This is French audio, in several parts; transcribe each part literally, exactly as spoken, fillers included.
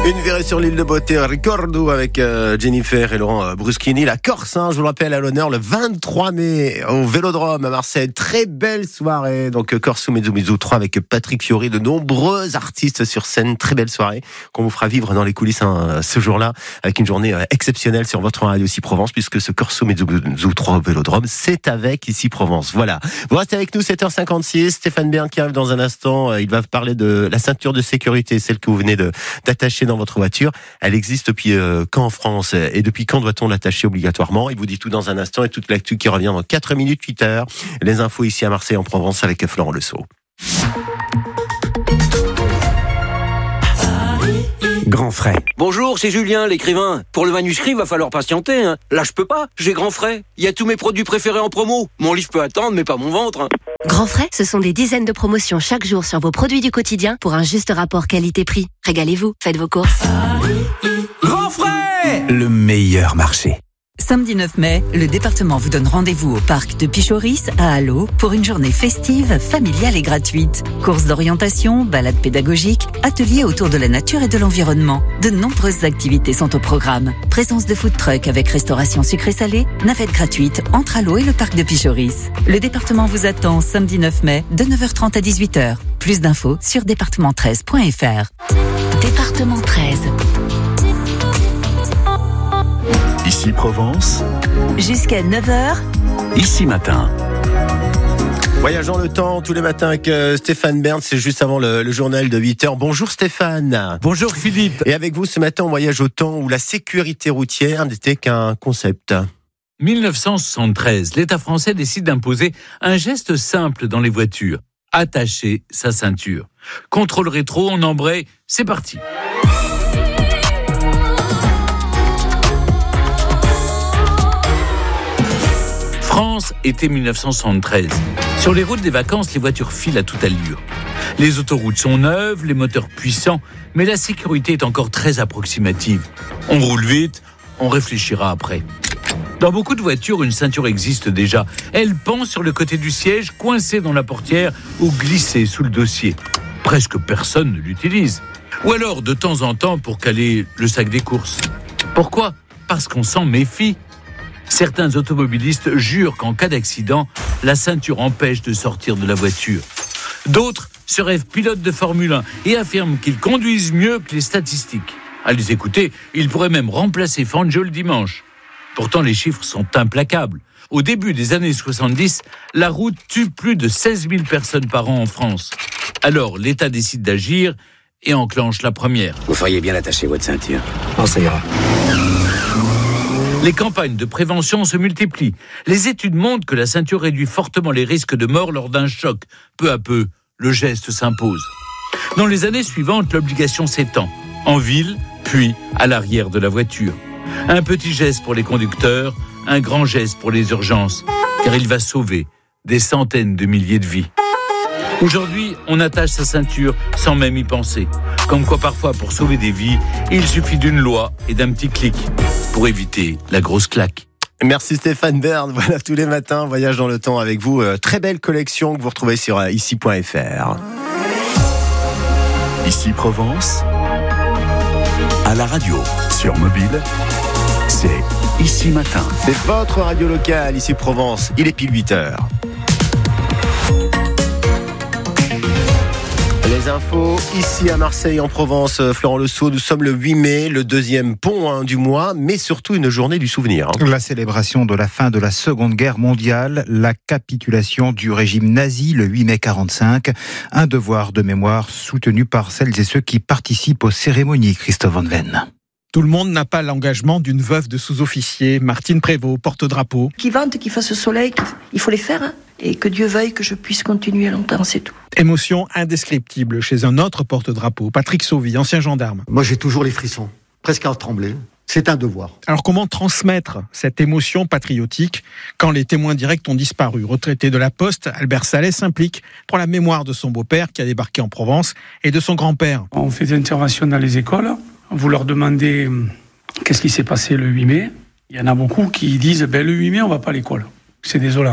Une virée sur l'île de beauté, Ricordo avec euh, Jennifer et Laurent euh, Bruschini. La Corse, hein, je vous le rappelle, à l'honneur le vingt-trois mai au Vélodrome à Marseille. Très belle soirée. Donc euh, Corso Mezzo Mezzo trois avec Patrick Fiori, de nombreux artistes sur scène. Très belle soirée qu'on vous fera vivre dans les coulisses hein, ce jour-là, avec une journée euh, exceptionnelle sur votre radio Ici Provence, puisque ce Corso Mezzo Mezzo trois au Vélodrome, c'est avec Ici Provence. Voilà. Vous restez avec nous, sept heures cinquante-six. Stéphane Bern qui arrive dans un instant. Euh, il va parler de la ceinture de sécurité, celle que vous venez de, d'attacher dans votre voiture. Elle existe depuis euh, quand en France et depuis quand doit-on l'attacher obligatoirement? Il vous dit tout dans un instant et toute l'actu qui revient dans quatre minutes, huit heures. Les infos ici à Marseille en Provence avec Florent Lesault. Grand frais. Bonjour, c'est Julien, l'écrivain. Pour le manuscrit, va falloir patienter. Hein. Là, je peux pas. J'ai Grand frais. Il y a tous mes produits préférés en promo. Mon livre peut attendre, mais pas mon ventre. Hein. Grand frais, ce sont des dizaines de promotions chaque jour sur vos produits du quotidien pour un juste rapport qualité-prix. Régalez-vous, faites vos courses. Grand frais, le meilleur marché. Samedi neuf mai, le département vous donne rendez-vous au parc de Pichoris à Allo pour une journée festive, familiale et gratuite. Courses d'orientation, balades pédagogiques, ateliers autour de la nature et de l'environnement. De nombreuses activités sont au programme. Présence de food truck avec restauration sucrée-salée, navette gratuite entre Allo et le parc de Pichoris. Le département vous attend samedi neuf mai de neuf heures trente à dix-huit heures. Plus d'infos sur département treize point f r. Département treize. Ici Provence. Jusqu'à neuf heures. Ici Matin. Voyageons le temps tous les matins avec euh, Stéphane Bern, c'est juste avant le, le journal de huit heures. Bonjour Stéphane. Bonjour Philippe. Et avec vous ce matin on voyage au temps où la sécurité routière n'était qu'un concept. dix-neuf cent soixante-treize, l'État français décide d'imposer un geste simple dans les voitures. Attacher sa ceinture. Contrôle rétro, on embraye, c'est parti. France, été dix-neuf cent soixante-treize. Sur les routes des vacances, les voitures filent à toute allure. Les autoroutes sont neuves, les moteurs puissants, mais la sécurité est encore très approximative. On roule vite, on réfléchira après. Dans beaucoup de voitures, une ceinture existe déjà. Elle pend sur le côté du siège, coincée dans la portière ou glissée sous le dossier. Presque personne ne l'utilise. Ou alors, de temps en temps, pour caler le sac des courses. Pourquoi ? Parce qu'on s'en méfie. Certains automobilistes jurent qu'en cas d'accident, la ceinture empêche de sortir de la voiture. D'autres se rêvent pilotes de Formule un et affirment qu'ils conduisent mieux que les statistiques. À les écouter, ils pourraient même remplacer Fangio le dimanche. Pourtant, les chiffres sont implacables. Au début des années soixante-dix, la route tue plus de seize mille personnes par an en France. Alors, l'État décide d'agir et enclenche la première. Vous feriez bien attacher votre ceinture. Oh, ça ira. Les campagnes de prévention se multiplient. Les études montrent que la ceinture réduit fortement les risques de mort lors d'un choc. Peu à peu, le geste s'impose. Dans les années suivantes, l'obligation s'étend. En ville, puis à l'arrière de la voiture. Un petit geste pour les conducteurs, un grand geste pour les urgences, car il va sauver des centaines de milliers de vies. Aujourd'hui, on attache sa ceinture sans même y penser. Comme quoi parfois, pour sauver des vies, il suffit d'une loi et d'un petit clic pour éviter la grosse claque. Merci Stéphane Bern. Voilà, tous les matins, voyage dans le temps avec vous. Euh, très belle collection que vous retrouvez sur euh, ici point f r. Ici Provence. À la radio, sur mobile, c'est Ici Matin. C'est votre radio locale, ici Provence. Il est pile huit heures. Les infos, ici à Marseille, en Provence, Florent Lesault, nous sommes le huit mai, le deuxième pont hein, du mois, mais surtout une journée du souvenir. Hein. La célébration de la fin de la Seconde Guerre mondiale, la capitulation du régime nazi le huit mai quarante-cinq, un devoir de mémoire soutenu par celles et ceux qui participent aux cérémonies, Christophe Van Ven. Tout le monde n'a pas l'engagement d'une veuve de sous-officier, Martine Prévost, porte-drapeau. Qui vente, qui fasse soleil, il faut les faire, hein. Et que Dieu veuille que je puisse continuer longtemps, c'est tout. Émotion indescriptible chez un autre porte-drapeau, Patrick Sauvy, ancien gendarme. Moi j'ai toujours les frissons, presque à trembler. C'est un devoir. Alors comment transmettre cette émotion patriotique quand les témoins directs ont disparu ? Retraité de la Poste, Albert Sallet s'implique pour la mémoire de son beau-père qui a débarqué en Provence et de son grand-père. On fait des interventions dans les écoles, vous leur demandez qu'est-ce qui s'est passé le huit mai. Il y en a beaucoup qui disent ben, le huit mai on va pas à l'école. C'est désolant quoi.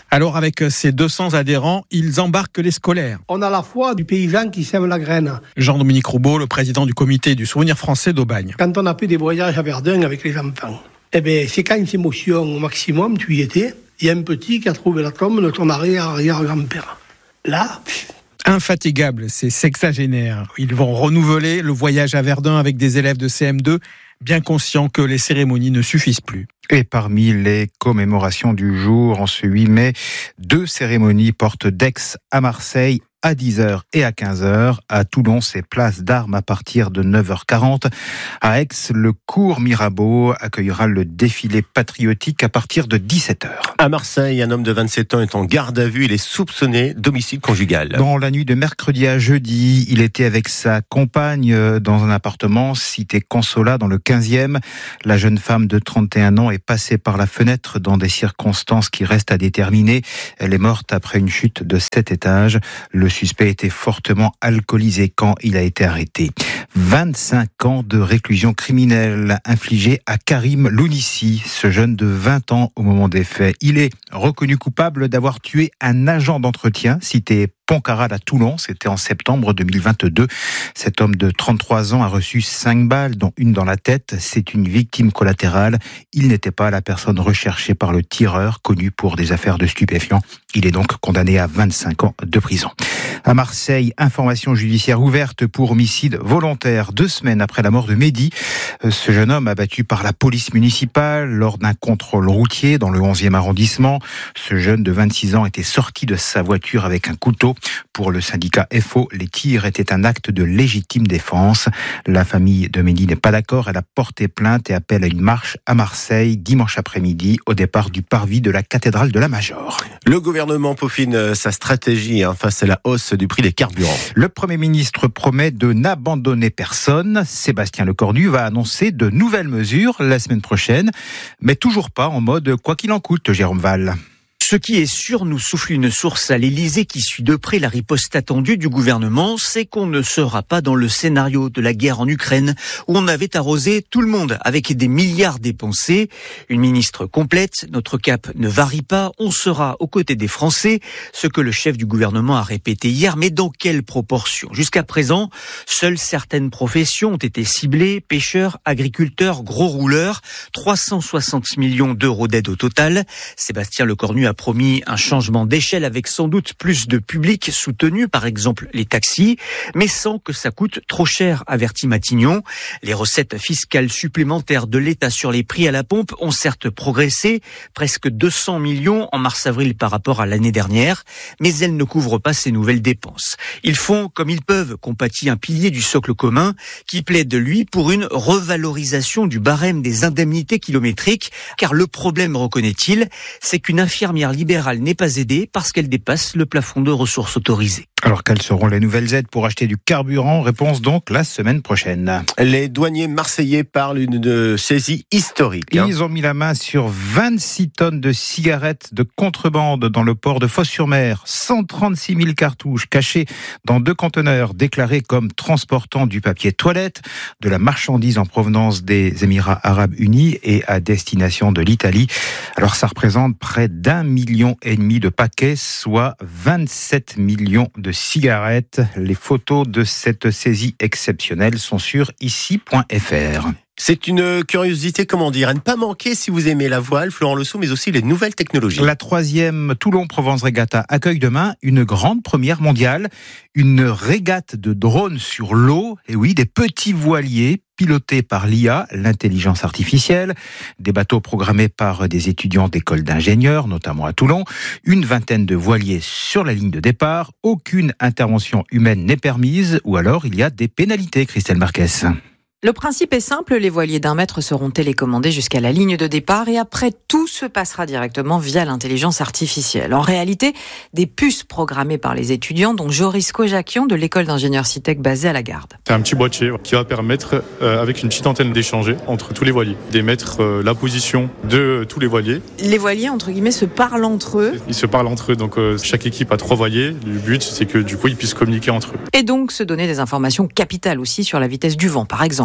Alors avec ses deux cents adhérents, ils embarquent les scolaires. On a la foi du paysan qui sème la graine. Jean-Dominique Roubaud, le président du comité du souvenir français d'Aubagne. Quand on a fait des voyages à Verdun avec les enfants, eh bien, séquence émotion au maximum, tu y étais. Il y a un petit qui a trouvé la tombe de ton arrière-arrière-grand-père. Là... Infatigables, ces sexagénaires. Ils vont renouveler le voyage à Verdun avec des élèves de C M deux, bien conscients que les cérémonies ne suffisent plus. Et parmi les commémorations du jour, en ce huit mai, deux cérémonies portent d'Aix à Marseille à dix heures et à quinze heures. À Toulon, c'est place d'Armes à partir de neuf heures quarante. À Aix, le cours Mirabeau accueillera le défilé patriotique à partir de dix-sept heures. À Marseille, un homme de vingt-sept ans est en garde à vue. Il est soupçonné d'homicide conjugal. Dans la nuit de mercredi à jeudi, il était avec sa compagne dans un appartement cité Consola dans le quinzième. La jeune femme de trente et un ans est passée par la fenêtre dans des circonstances qui restent à déterminer. Elle est morte après une chute de sept étages. Le Le suspect était fortement alcoolisé quand il a été arrêté. vingt-cinq ans de réclusion criminelle infligée à Karim Lounissi, ce jeune de vingt ans au moment des faits. Il est reconnu coupable d'avoir tué un agent d'entretien cité Pontcarral à Toulon, c'était en septembre deux mille vingt-deux. Cet homme de trente-trois ans a reçu cinq balles, dont une dans la tête. C'est une victime collatérale. Il n'était pas la personne recherchée par le tireur, connu pour des affaires de stupéfiants. Il est donc condamné à vingt-cinq ans de prison. À Marseille, information judiciaire ouverte pour homicide volontaire. Deux semaines après la mort de Mehdi, ce jeune homme abattu par la police municipale lors d'un contrôle routier dans le onzième arrondissement. Ce jeune de vingt-six ans était sorti de sa voiture avec un couteau. Pour le syndicat F O, les tirs étaient un acte de légitime défense. La famille de Mehdi n'est pas d'accord. Elle a porté plainte et appelle à une marche à Marseille dimanche après-midi au départ du parvis de la cathédrale de la Major. Le gouvernement peaufine sa stratégie hein, face à la hausse du prix des carburants. Le Premier ministre promet de n'abandonner personne. Sébastien Lecornu va annoncer de nouvelles mesures la semaine prochaine, mais toujours pas en mode quoi qu'il en coûte, Jérôme Val. Ce qui est sûr, nous souffle une source à l'Élysée qui suit de près la riposte attendue du gouvernement, c'est qu'on ne sera pas dans le scénario de la guerre en Ukraine où on avait arrosé tout le monde avec des milliards dépensés. Une ministre complète, notre cap ne varie pas, on sera aux côtés des Français, ce que le chef du gouvernement a répété hier, mais dans quelle proportion ? Jusqu'à présent, seules certaines professions ont été ciblées, pêcheurs, agriculteurs, gros rouleurs, trois cent soixante millions d'euros d'aide au total. Sébastien Lecornu a promis un changement d'échelle avec sans doute plus de public soutenu, par exemple les taxis, mais sans que ça coûte trop cher, avertit Matignon. Les recettes fiscales supplémentaires de l'État sur les prix à la pompe ont certes progressé, presque deux cents millions en mars-avril par rapport à l'année dernière, mais elles ne couvrent pas ces nouvelles dépenses. Ils font comme ils peuvent, compatit un pilier du socle commun, qui plaide, lui, pour une revalorisation du barème des indemnités kilométriques, car le problème, reconnaît-il, c'est qu'une infirmière libérale n'est pas aidée parce qu'elle dépasse le plafond de ressources autorisées. Alors quelles seront les nouvelles aides pour acheter du carburant ? Réponse donc la semaine prochaine. Les douaniers marseillais parlent d'une saisie historique. Hein. Ils ont mis la main sur vingt-six tonnes de cigarettes de contrebande dans le port de Fos-sur-Mer. cent trente-six mille cartouches cachées dans deux conteneurs déclarés comme transportant du papier toilette, de la marchandise en provenance des Émirats Arabes Unis et à destination de l'Italie. Alors ça représente près d'un million et demi de paquets, soit vingt-sept millions de cigarettes. Les photos de cette saisie exceptionnelle sont sur ici point f r. C'est une curiosité, comment dire, à ne pas manquer si vous aimez la voile, Florent Lesault, mais aussi les nouvelles technologies. La troisième Toulon-Provence Regatta accueille demain une grande première mondiale, une régate de drones sur l'eau, et oui, des petits voiliers pilotés par l'I A, l'intelligence artificielle, des bateaux programmés par des étudiants d'écoles d'ingénieurs, notamment à Toulon, une vingtaine de voiliers sur la ligne de départ, aucune intervention humaine n'est permise, ou alors il y a des pénalités, Christelle Marquez. Le principe est simple, les voiliers d'un mètre seront télécommandés jusqu'à la ligne de départ et après, tout se passera directement via l'intelligence artificielle. En réalité, des puces programmées par les étudiants, dont Joris Kojakian de l'école d'ingénieurs Citec basée à la Garde. C'est un petit boîtier qui va permettre, euh, avec une petite antenne, d'échanger entre tous les voiliers, d'émettre euh, la position de tous les voiliers. Les voiliers, entre guillemets, se parlent entre eux. Ils se parlent entre eux, donc euh, chaque équipe a trois voiliers. Le but, c'est que du coup, ils puissent communiquer entre eux. Et donc, se donner des informations capitales aussi sur la vitesse du vent, par exemple.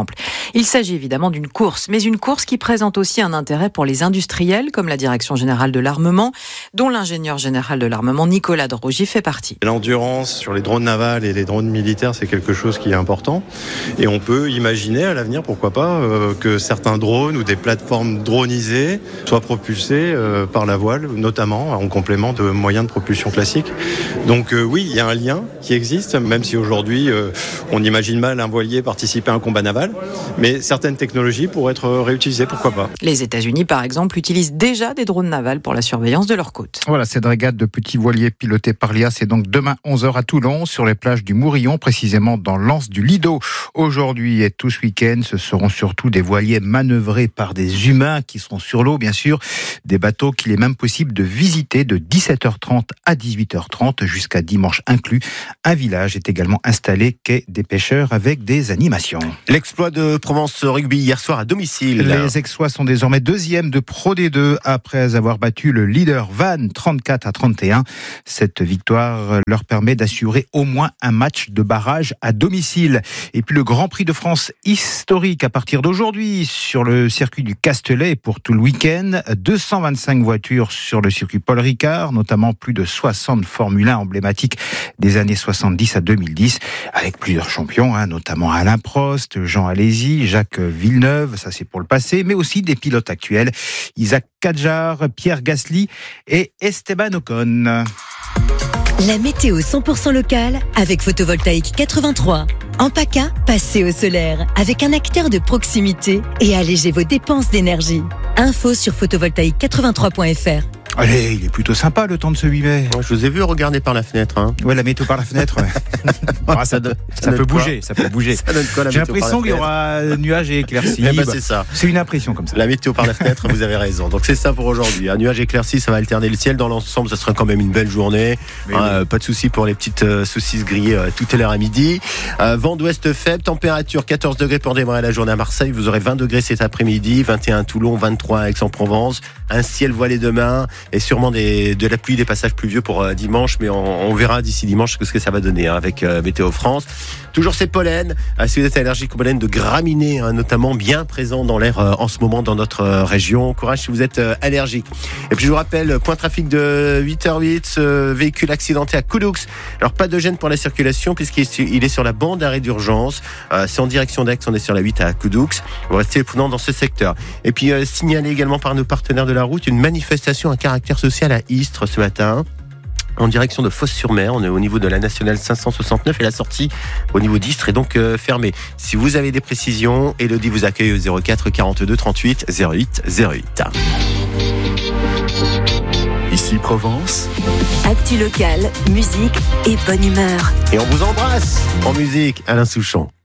exemple. Il s'agit évidemment d'une course, mais une course qui présente aussi un intérêt pour les industriels, comme la Direction Générale de l'Armement, dont l'ingénieur général de l'armement Nicolas de Rogy fait partie. L'endurance sur les drones navals et les drones militaires, c'est quelque chose qui est important. Et on peut imaginer à l'avenir, pourquoi pas, euh, que certains drones ou des plateformes dronisées soient propulsées euh, par la voile, notamment en complément de moyens de propulsion classiques. Donc euh, oui, il y a un lien qui existe, même si aujourd'hui euh, on imagine mal un voilier participer à un combat naval, mais certaines technologies pourraient être réutilisées, pourquoi pas. Les États-Unis, par exemple, utilisent déjà des drones navals pour la surveillance de leurs côtes. Voilà, cette régate de petits voiliers pilotés par l'I A, c'est donc demain onze heures à Toulon, sur les plages du Mourillon, précisément dans l'anse du Lido. Aujourd'hui et tout ce week-end, ce seront surtout des voiliers manœuvrés par des humains qui seront sur l'eau, bien sûr. Des bateaux qu'il est même possible de visiter de dix-sept heures trente à dix-huit heures trente jusqu'à dimanche inclus. Un village est également installé, quai des pêcheurs, avec des animations. L'exploit de Provence Rugby hier soir à domicile. Les Aixois sont désormais deuxième de Pro D deux après avoir battu le leader Vannes trente-quatre à trente et un. Cette victoire leur permet d'assurer au moins un match de barrage à domicile. Et puis le Grand Prix de France historique à partir d'aujourd'hui sur le circuit du Castellet pour tout le week-end. deux cent vingt-cinq voitures sur le circuit Paul Ricard, notamment plus de soixante Formule un emblématiques des années soixante-dix à deux mille dix, avec plusieurs champions, hein, notamment Alain Prost, Jean Alesi, Jacques Villeneuve, ça c'est pour le passé, mais aussi des pilotes actuels, Isaac Kadjar, Pierre Gasly et Esteban Ocon. La météo cent pour cent locale avec Photovoltaïque quatre-vingt-trois. En PACA, passez au solaire avec un acteur de proximité et allégez vos dépenses d'énergie. Info sur photovoltaïque quatre-vingt-trois point f r. Allez, il est plutôt sympa le temps de ce huit mai. Ouais, je vous ai vu regarder par la fenêtre. Hein. Ouais, la météo par la fenêtre. Ouais. ah, ça, donne, ça, ça peut bouger, ça peut bouger. Ça donne quoi, la J'ai l'impression qu'il y aura nuages et éclaircies. Eh ben, c'est ça. C'est une impression comme ça. La météo par la fenêtre, vous avez raison. Donc c'est ça pour aujourd'hui. Un nuage éclairci, ça va alterner le ciel. Dans l'ensemble, ça sera quand même une belle journée. Euh, oui. Pas de souci pour les petites euh, saucisses grillées euh, tout à l'heure à midi. Euh, vent d'ouest faible, température quatorze degrés pour démarrer la journée à Marseille. Vous aurez vingt degrés cet après-midi, vingt et un à Toulon, vingt-trois à Aix-en-Provence. Un ciel voilé demain et sûrement des, de la pluie, des passages pluvieux pour euh, dimanche, mais on, on verra d'ici dimanche ce que ça va donner hein, avec euh, Météo France. Toujours ces pollens, euh, si vous êtes allergique aux pollens de graminées, hein, notamment bien présents dans l'air euh, en ce moment dans notre euh, région. Courage si vous êtes euh, allergique. Et puis je vous rappelle, point trafic de huit heures huit, euh, véhicule accidenté à Coudoux. Alors pas de gêne pour la circulation puisqu'il est, il est sur la bande d'arrêt d'urgence. Euh, c'est en direction d'Aix, on est sur la huit à Coudoux. Vous restez prudent dans ce secteur. Et puis euh, signaler également par nos partenaires de la route une manifestation à caractère social à Istres ce matin. En direction de Fos-sur-Mer, on est au niveau de la nationale cinq cent soixante-neuf et la sortie au niveau d'Istres est donc euh, fermée. Si vous avez des précisions, Elodie vous accueille au zéro quatre quarante-deux trente-huit zéro huit zéro huit. Ici Provence. Actu locale, musique et bonne humeur. Et on vous embrasse en musique, Alain Souchon.